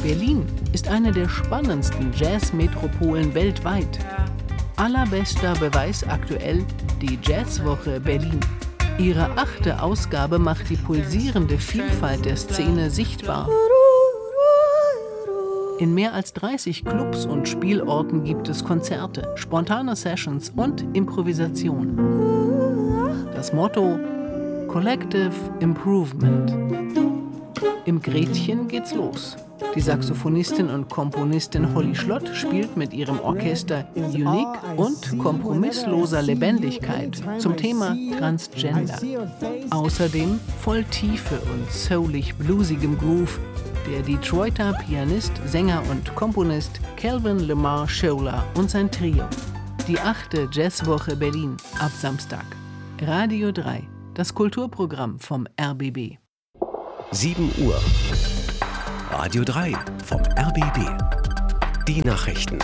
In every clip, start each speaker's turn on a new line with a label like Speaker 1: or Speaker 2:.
Speaker 1: Berlin ist eine der spannendsten Jazz-Metropolen weltweit. Allerbester Beweis aktuell die Jazzwoche Berlin. Ihre 8. Ausgabe macht die pulsierende Vielfalt der Szene sichtbar. In mehr als 30 Clubs und Spielorten gibt es Konzerte, spontane Sessions und Improvisation. Das Motto: Collective Improvement. Im Gretchen geht's los. Die Saxophonistin und Komponistin Holly Schlott spielt mit ihrem Orchester Unique und kompromissloser Lebendigkeit zum Thema Transgender. Außerdem voll Tiefe und soulig-bluesigem Groove der Detroiter Pianist, Sänger und Komponist Calvin Lamar Scholer und sein Trio. Die 8. Jazzwoche Berlin ab Samstag. Radio 3, das Kulturprogramm vom RBB.
Speaker 2: 7 Uhr. Radio 3 vom RBB. Die Nachrichten.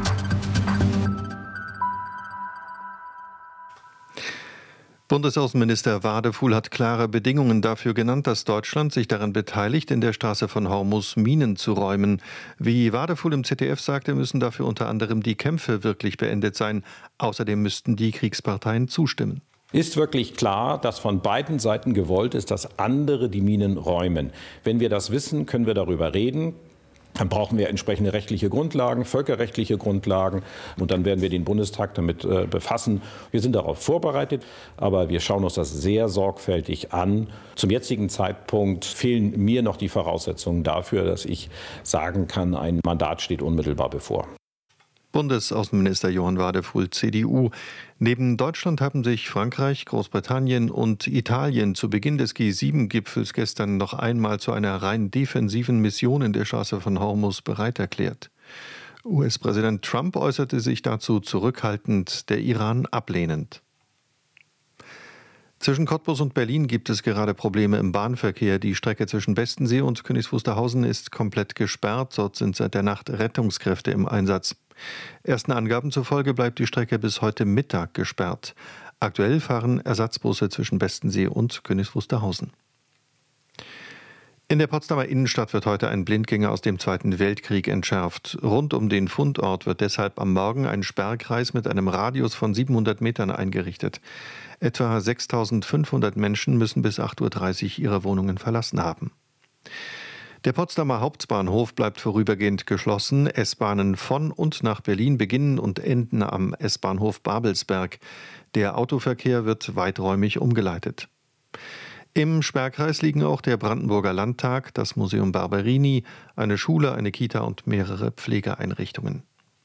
Speaker 3: Bundesaußenminister Wadefuhl hat klare Bedingungen dafür genannt, dass Deutschland sich daran beteiligt, in der Straße von Hormuz Minen zu räumen. Wie Wadefuhl im ZDF sagte, müssen dafür unter anderem die Kämpfe wirklich beendet sein. Außerdem müssten die Kriegsparteien zustimmen.
Speaker 4: Ist wirklich klar, dass von beiden Seiten gewollt ist, dass andere die Minen räumen. Wenn wir das wissen, können wir darüber reden. Dann brauchen wir entsprechende rechtliche Grundlagen, völkerrechtliche Grundlagen. Und dann werden wir den Bundestag damit befassen. Wir sind darauf vorbereitet, aber wir schauen uns das sehr sorgfältig an. Zum jetzigen Zeitpunkt fehlen mir noch die Voraussetzungen dafür, dass ich sagen kann, ein Mandat steht unmittelbar bevor.
Speaker 3: Bundesaußenminister Johann Wadefuhl, CDU. Neben Deutschland haben sich Frankreich, Großbritannien und Italien zu Beginn des G7-Gipfels gestern noch einmal zu einer rein defensiven Mission in der Straße von Hormuz bereit erklärt. US-Präsident Trump äußerte sich dazu zurückhaltend, der Iran ablehnend. Zwischen Cottbus und Berlin gibt es gerade Probleme im Bahnverkehr. Die Strecke zwischen Bestensee und Königs Wusterhausen ist komplett gesperrt. Dort sind seit der Nacht Rettungskräfte im Einsatz. Ersten Angaben zufolge bleibt die Strecke bis heute Mittag gesperrt. Aktuell fahren Ersatzbusse zwischen Bestensee und Königs Wusterhausen. In der Potsdamer Innenstadt wird heute ein Blindgänger aus dem Zweiten Weltkrieg entschärft. Rund um den Fundort wird deshalb am Morgen ein Sperrkreis mit einem Radius von 700 Metern eingerichtet. Etwa 6.500 Menschen müssen bis 8.30 Uhr ihre Wohnungen verlassen haben. Der Potsdamer Hauptbahnhof bleibt vorübergehend geschlossen. S-Bahnen von und nach Berlin beginnen und enden am S-Bahnhof Babelsberg. Der Autoverkehr wird weiträumig umgeleitet. Im Sperrkreis liegen auch der Brandenburger Landtag, das Museum Barberini, eine Schule, eine Kita und mehrere Pflegeeinrichtungen.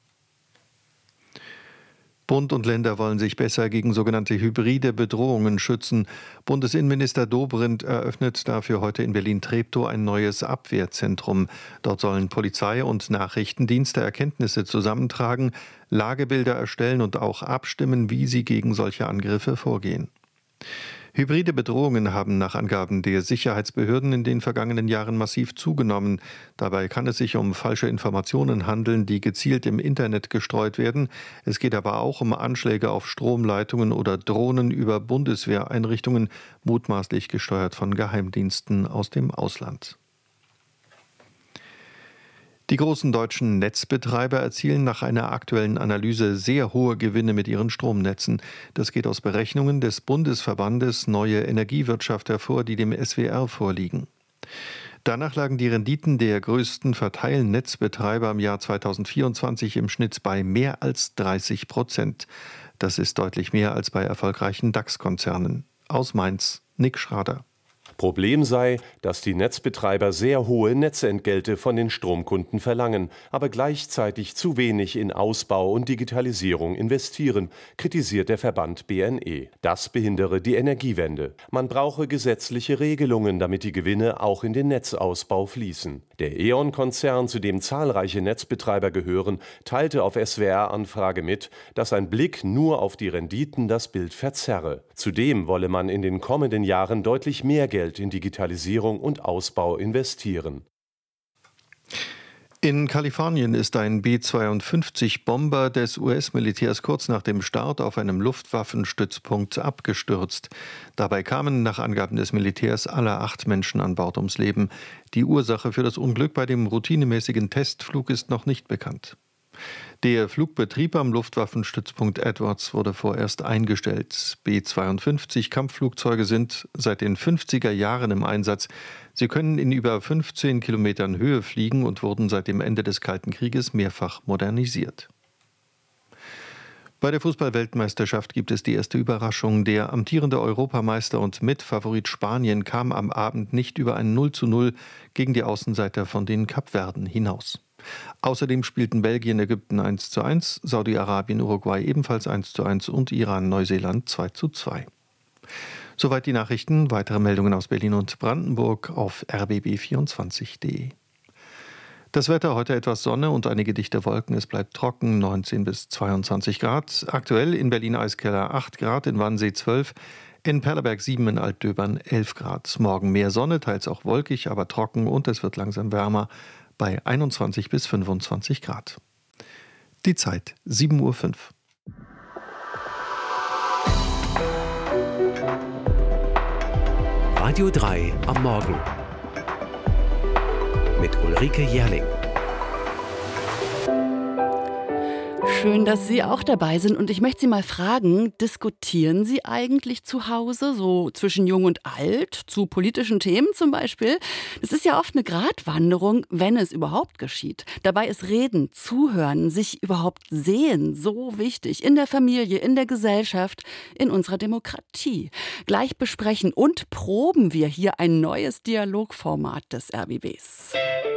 Speaker 3: Bund und Länder wollen sich besser gegen sogenannte hybride Bedrohungen schützen. Bundesinnenminister Dobrindt eröffnet dafür heute in Berlin-Treptow ein neues Abwehrzentrum. Dort sollen Polizei und Nachrichtendienste Erkenntnisse zusammentragen, Lagebilder erstellen und auch abstimmen, wie sie gegen solche Angriffe vorgehen. Hybride Bedrohungen haben nach Angaben der Sicherheitsbehörden in den vergangenen Jahren massiv zugenommen. Dabei kann es sich um falsche Informationen handeln, die gezielt im Internet gestreut werden. Es geht aber auch um Anschläge auf Stromleitungen oder Drohnen über Bundeswehreinrichtungen, mutmaßlich gesteuert von Geheimdiensten aus dem Ausland. Die großen deutschen Netzbetreiber erzielen nach einer aktuellen Analyse sehr hohe Gewinne mit ihren Stromnetzen. Das geht aus Berechnungen des Bundesverbandes Neue Energiewirtschaft hervor, die dem SWR vorliegen. Danach lagen die Renditen der größten Verteilnetzbetreiber im Jahr 2024 im Schnitt bei mehr als 30%. Das ist deutlich mehr als bei erfolgreichen DAX-Konzernen. Aus Mainz, Nick Schrader.
Speaker 5: Problem sei, dass die Netzbetreiber sehr hohe Netzentgelte von den Stromkunden verlangen, aber gleichzeitig zu wenig in Ausbau und Digitalisierung investieren, kritisiert der Verband BNE. Das behindere die Energiewende. Man brauche gesetzliche Regelungen, damit die Gewinne auch in den Netzausbau fließen. Der E.ON-Konzern, zu dem zahlreiche Netzbetreiber gehören, teilte auf SWR-Anfrage mit, dass ein Blick nur auf die Renditen das Bild verzerre. Zudem wolle man in den kommenden Jahren deutlich mehr Geld in Digitalisierung und Ausbau investieren.
Speaker 3: In Kalifornien ist ein B-52-Bomber des US-Militärs kurz nach dem Start auf einem Luftwaffenstützpunkt abgestürzt. Dabei kamen nach Angaben des Militärs alle 8 Menschen an Bord ums Leben. Die Ursache für das Unglück bei dem routinemäßigen Testflug ist noch nicht bekannt. Der Flugbetrieb am Luftwaffenstützpunkt Edwards wurde vorerst eingestellt. B-52-Kampfflugzeuge sind seit den 50er Jahren im Einsatz. Sie können in über 15 Kilometern Höhe fliegen und wurden seit dem Ende des Kalten Krieges mehrfach modernisiert. Bei der Fußball-Weltmeisterschaft gibt es die erste Überraschung. Der amtierende Europameister und Mitfavorit Spanien kam am Abend nicht über ein 0:0 gegen die Außenseiter von den Kapverden hinaus. Außerdem spielten Belgien, Ägypten 1:1, Saudi-Arabien, Uruguay ebenfalls 1:1 und Iran, Neuseeland 2:2. Soweit die Nachrichten. Weitere Meldungen aus Berlin und Brandenburg auf rbb24.de. Das Wetter: heute etwas Sonne und einige dichte Wolken. Es bleibt trocken, 19 bis 22 Grad. Aktuell in Berlin-Eiskeller 8 Grad, in Wannsee 12, in Perleberg 7, in Altdöbern 11 Grad. Morgen mehr Sonne, teils auch wolkig, aber trocken und es wird langsam wärmer bei 21 bis 25 Grad. Die Zeit 7:05 Uhr.
Speaker 2: Radio 3 am Morgen mit Ulrike Jährling.
Speaker 6: Schön, dass Sie auch dabei sind. Und ich möchte Sie mal fragen, diskutieren Sie eigentlich zu Hause, so zwischen Jung und Alt, zu politischen Themen zum Beispiel? Das ist ja oft eine Gratwanderung, wenn es überhaupt geschieht. Dabei ist Reden, Zuhören, sich überhaupt sehen so wichtig. In der Familie, in der Gesellschaft, in unserer Demokratie. Gleich besprechen und proben wir hier ein neues Dialogformat des RBBs.